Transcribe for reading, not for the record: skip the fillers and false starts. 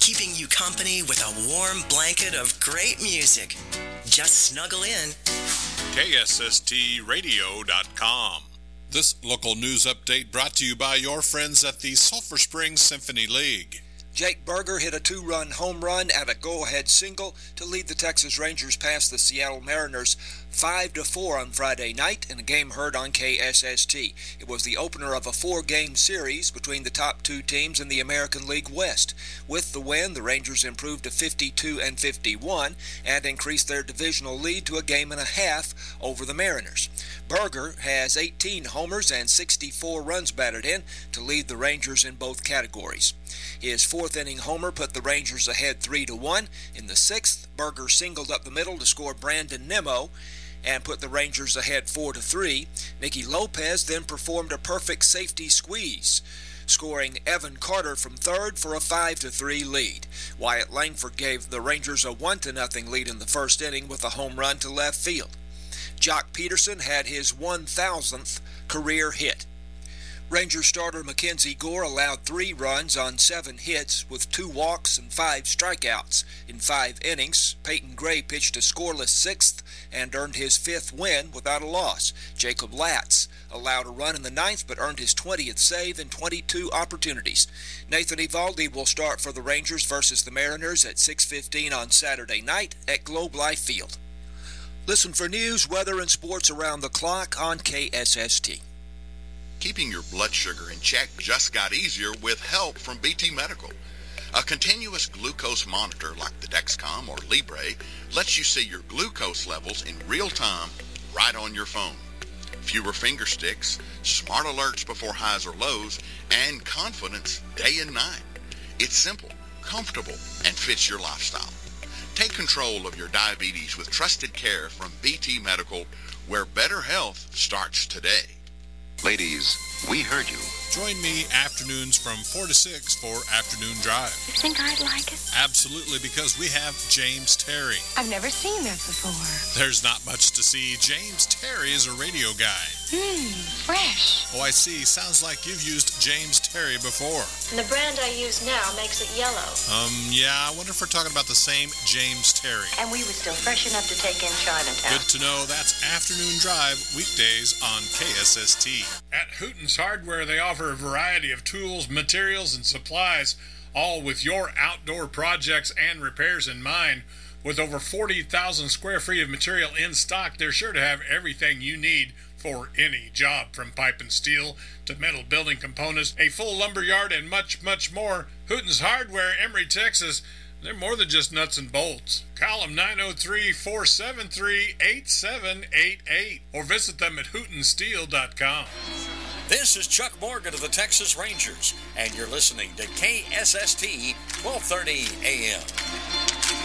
keeping you company with a warm blanket of great music. Just snuggle in. KSSTradio.com. This local news update brought to you by your friends at the Sulphur Springs Symphony League. Jake Burger hit a 2-run home run and a go-ahead single to lead the Texas Rangers past the Seattle Mariners 5-4 on Friday night in a game heard on KSST. It was the opener of a 4-game series between the top two teams in the American League West. With the win, the Rangers improved to 52-51 and increased their divisional lead to a game and a half over the Mariners. Burger has 18 homers and 64 runs batted in to lead the Rangers in both categories. His fourth-inning homer put the Rangers ahead 3-1. In the sixth, Burger singled up the middle to score Brandon Nimmo and put the Rangers ahead 4-3. Nicky Lopez then performed a perfect safety squeeze, scoring Evan Carter from third for a 5-3 lead. Wyatt Langford gave the Rangers a 1-0 lead in the first inning with a home run to left field. Jock Peterson had his 1,000th career hit. Ranger starter Mackenzie Gore allowed 3 runs on 7 hits with 2 walks and 5 strikeouts. In 5 innings, Peyton Gray pitched a scoreless 6th and earned his 5th win without a loss. Jacob Latz allowed a run in the 9th but earned his 20th save in 22 opportunities. Nathan Eovaldi will start for the Rangers versus the Mariners at 6:15 on Saturday night at Globe Life Field. Listen for news, weather, and sports around the clock on KSST. Keeping your blood sugar in check just got easier with help from BT Medical. A continuous glucose monitor like the Dexcom or Libre lets you see your glucose levels in real time right on your phone. Fewer finger sticks, smart alerts before highs or lows, and confidence day and night. It's simple, comfortable, and fits your lifestyle. Take control of your diabetes with trusted care from BT Medical, where better health starts today. Ladies, we heard you. Join me afternoons from 4 to 6 for Afternoon Drive. You think I'd like it? Absolutely, because we have James Terry. I've never seen that before. There's not much to see. James Terry is a radio guy. Fresh. Oh, I see. Sounds like you've used James Terry before. And the brand I use now makes it yellow. Yeah, I wonder if we're talking about the same James Terry. And we were still fresh enough to take in Chinatown. Good to know. That's Afternoon Drive, weekdays on KSST. At Hooten's Hardware, they offer a variety of tools, materials, and supplies, all with your outdoor projects and repairs in mind. With over 40,000 square feet of material in stock, they're sure to have everything you need for any job, from pipe and steel to metal building components, a full lumber yard, and much, much more. Hooten's Hardware, Emory, Texas. They're more than just nuts and bolts. Call them 903-473-8788 or visit them at hootensteel.com. This is Chuck Morgan of the Texas Rangers, and you're listening to KSST 1230 AM.